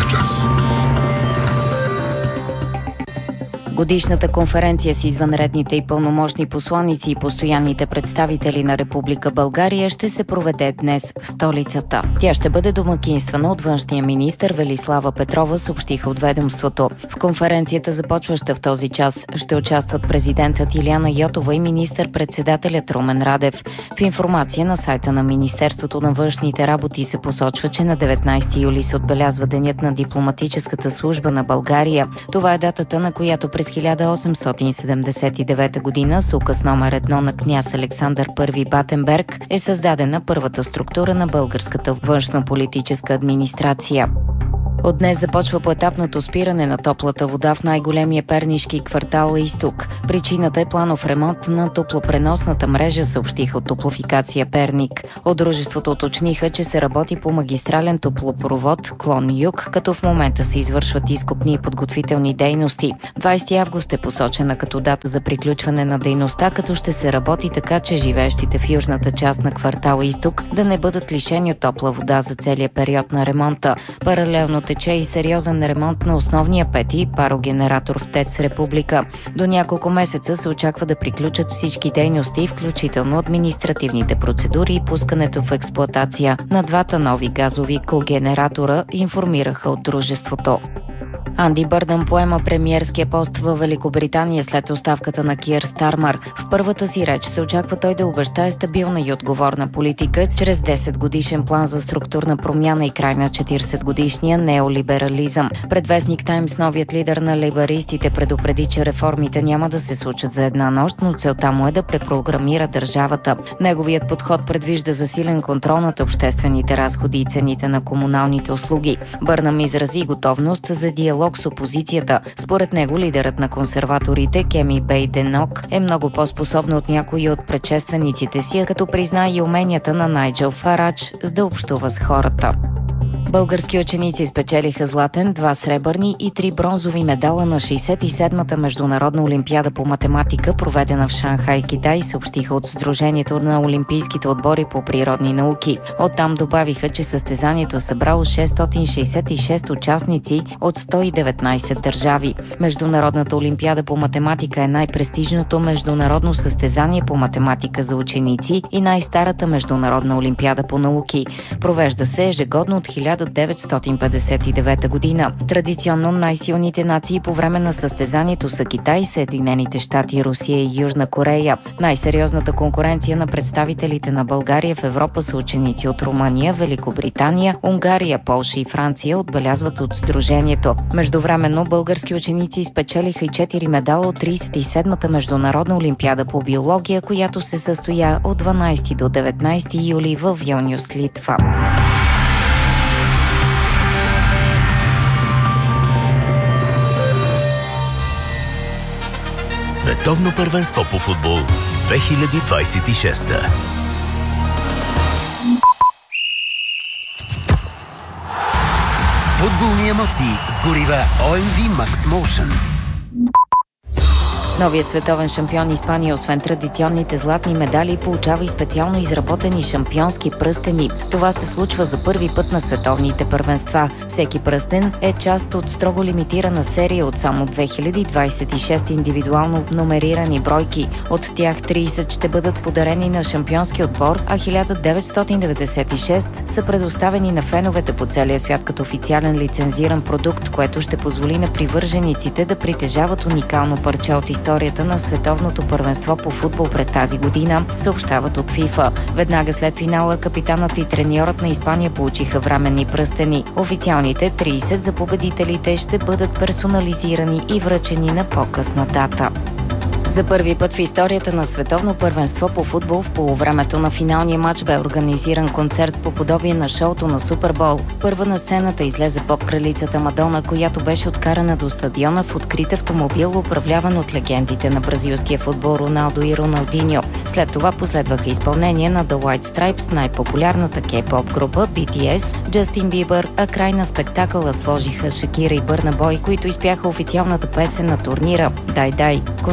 на час. Годишната конференция с извънредните и пълномощни посланици и постоянните представители на Република България ще се проведе днес в столицата. Тя ще бъде домакинствана от външния министър Велислава Петрова, съобщиха от ведомството. В конференцията, започваща в този час, ще участват президентът Илияна Йотова и министър-председателят Румен Радев. В информация на сайта на Министерството на външните работи се посочва, че на 19 юли се отбелязва Денят на дипломатическата служба на България. Това е датата, на която през 1879 година с указ номер 1 на княз Александър I Батенберг е създадена първата структура на българската външнополитическа администрация. От днес започва поетапното спиране на топлата вода в най-големия пернишки квартал Изток. Причината е планов ремонт на топлопреносната мрежа, съобщиха от Топлофикация Перник. От дружеството уточниха, че се работи по магистрален топлопровод клон Юг, като в момента се извършват изкопни и подготвителни дейности. 20 август е посочена като дата за приключване на дейността, като ще се работи така, че живеещите в южната част на квартал Изток да не бъдат лишени от топла вода за целия период на ремонта. Паралелно тече и сериозен ремонт на основния пети парогенератор в ТЕЦ Република. До няколко месеца се очаква да приключат всички дейности, включително административните процедури и пускането в експлоатация на двата нови газови когенератора, информираха от дружеството. Анди Бърдън поема премиерския пост в Великобритания след оставката на Киър Стармър. В първата си реч се очаква той да обещае стабилна и отговорна политика чрез 10-годишен план за структурна промяна и край на 40-годишния неолиберализъм. Пред вестник Таймс новият лидер на лейбаристите предупреди, че реформите няма да се случат за една нощ, но целта му е да препрограмира държавата. Неговият подход предвижда засилен контрол над обществените разходи и цените на комуналните услуги. Бърнъм изрази готовност за диалог с опозицията. Според него лидерът на консерваторите Кеми Бейденок е много по-способна от някои от предшествениците си, като призна и уменията на Найджел Фарадж да общува с хората. Български ученици спечелиха златен, 2 сребърни и 3 бронзови медала на 67-та международна олимпиада по математика, проведена в Шанхай, Китай, съобщиха от Сдружението на олимпийските отбори по природни науки. Оттам добавиха, че състезанието е събрало 666 участници от 119 държави. Международната олимпиада по математика е най-престижното международно състезание по математика за ученици и най-старата международна олимпиада по науки. Провежда се ежегодно от 1959 година. Традиционно най-силните нации по време на състезанието са Китай, Съединените щати, Русия и Южна Корея. Най-сериозната конкуренция на представителите на България в Европа са ученици от Румъния, Великобритания, Унгария, Полша и Франция, отбелязват от Сдружението. Междувременно български ученици спечелиха и 4 медала от 37-та международна олимпиада по биология, която се състоя от 12 до 19 юли в Вилнюс, Литва. Световно първенство по футбол 2026. Футболни емоции с горива OMV Max Motion. Новият световен шампион Испания, освен традиционните златни медали, получава и специално изработени шампионски пръстени. Това се случва за първи път на световните първенства. Всеки пръстен е част от строго лимитирана серия от само 2026 индивидуално номерирани бройки. От тях 30 ще бъдат подарени на шампионски отбор, а 1996 са предоставени на феновете по целия свят като официален лицензиран продукт, което ще позволи на привържениците да притежават уникално парче от историята на световното първенство по футбол през тази година, съобщават от ФИФА. Веднага след финала капитанът и треньорът на Испания получиха временни пръстени. Официалните 30 за победителите ще бъдат персонализирани и връчени на по-късна дата. За първи път в историята на световно първенство по футбол в полувремето на финалния матч бе организиран концерт по подобие на шоуто на Супербол. Първа на сцената излезе поп-кралицата Мадона, която беше откарана до стадиона в открит автомобил, управляван от легендите на бразилския футбол Роналдо и Роналдиньо. След това последваха изпълнение на The White Stripes, най-популярната кей-поп група BTS, Джастин Бибър, а край на спектакъла сложиха Шакира и Бърна Бой, които изпяха официалната песен на турнира «Дай Дай». Концепцията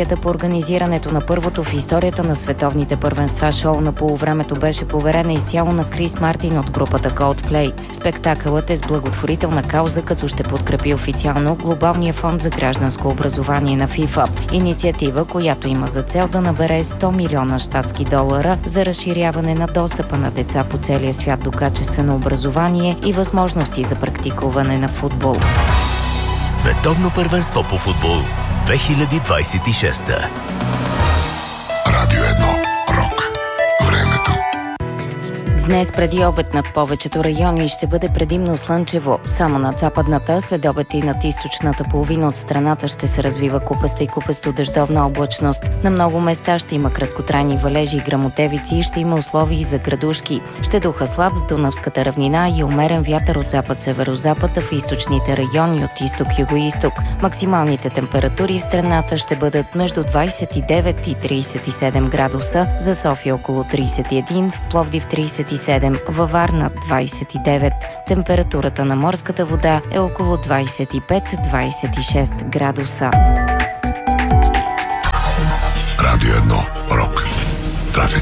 Комисията по организирането на първото в историята на световните първенства шоу на полувремето беше поверена изцяло на Крис Мартин от групата Coldplay. Спектакълът е с благотворителна кауза, като ще подкрепи официално Глобалния фонд за гражданско образование на FIFA. Инициатива, която има за цел да набере 100 милиона щатски долара за разширяване на достъпа на деца по целия свят до качествено образование и възможности за практикуване на футбол. Световно първенство по футбол 2026. Радио 1. Рок. Времето. Днес преди обед над повечето райони ще бъде предимно слънчево. Само над западната, след обед и над източната половина от страната ще се развива купеста и купесто дъждовна облачност. На много места ще има краткотрайни валежи и гръмотевици и ще има условия за градушки. Ще духа слаб в Дунавската равнина и умерен вятър от запад-северозапад, а в източните райони от изток-югоизток. Максималните температури в страната ще бъдат между 29 и 37 градуса, за София около 31, в Пловдив 37, във Варна 29. Температурата на морската вода е около 25-26 градуса. Радио 1. Рок. Трафик.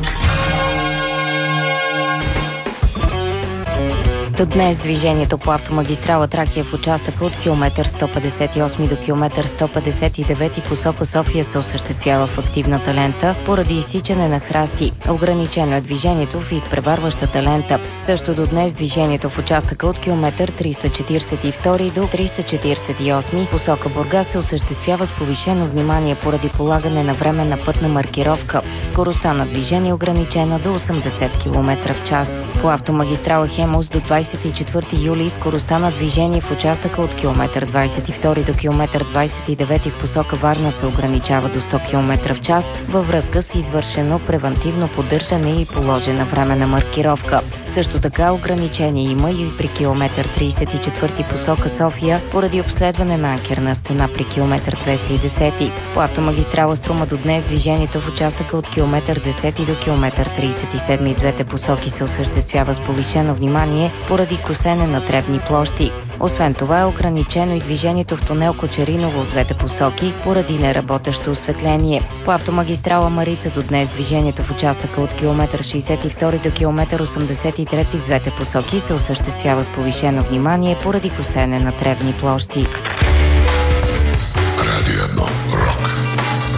До днес движението по автомагистрала Тракия в участъка от километър 158 до километър 159 посока София се осъществява в активната лента поради изсичане на храсти. Ограничено е движението в изпреварващата лента. Също до днес движението в участъка от километър 342 до 348 посока Бургас се осъществява с повишено внимание поради полагане на временна пътна маркировка. Скоростта на движение е ограничена до 80 км в час. По автомагистрала Хемус до 24 юли скоростта на движение в участъка от километър 22 до километър 29 в посока Варна се ограничава до 100 км в час във връзка с извършено превантивно поддържане и положена временна маркировка. Също така ограничение има и при километър 34 посока София поради обследване на анкерна стена при километър 210. По автомагистрала Струма до днес движението в участъка от километър 10 до километър 37 в двете посоки се осъществява с повишено внимание поради косене на тревни площи. Освен това е ограничено и движението в тунел Кочериново в двете посоки поради неработещо осветление. По автомагистрала Марица до днес движението в участъка от километър 62 до километър 83 в двете посоки се осъществява с повишено внимание поради косене на тревни площи. Радио 1. Рок.